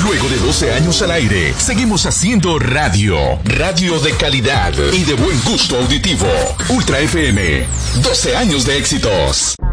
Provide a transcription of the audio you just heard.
Luego de 12 años al aire, seguimos haciendo radio. Radio de calidad y de buen gusto auditivo. Ultra FM, 12 años de éxitos.